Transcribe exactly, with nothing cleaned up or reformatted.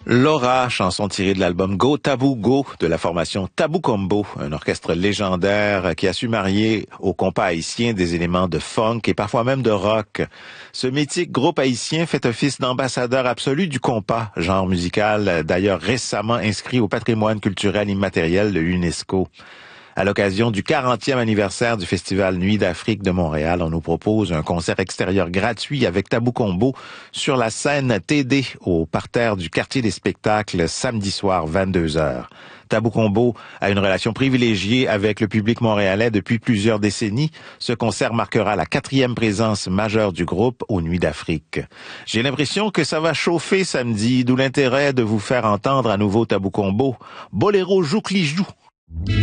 Laura, chanson tirée de l'album Go Tabou Go de la formation Tabou Combo, un orchestre légendaire qui a su marier au compas haïtien des éléments de funk et parfois même de rock. Ce mythique groupe haïtien fait office d'ambassadeur absolu du compas, genre musical d'ailleurs récemment inscrit au patrimoine culturel immatériel de l'UNESCO. À l'occasion du quarantième anniversaire du Festival Nuit d'Afrique de Montréal, on nous propose un concert extérieur gratuit avec Tabou Combo sur la scène T D au parterre du quartier des spectacles samedi soir vingt-deux heures. Tabou Combo a une relation privilégiée avec le public montréalais depuis plusieurs décennies. Ce concert marquera la quatrième présence majeure du groupe aux Nuits d'Afrique. J'ai l'impression que ça va chauffer samedi, d'où l'intérêt de vous faire entendre à nouveau Tabou Combo. Boléro Joucli Jou.